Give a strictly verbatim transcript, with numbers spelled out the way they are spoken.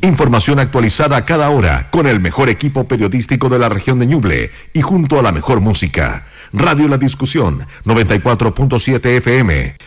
Información actualizada a cada hora con el mejor equipo periodístico de la región de Ñuble y junto a la mejor música. Radio La Discusión, noventa y cuatro punto siete F M.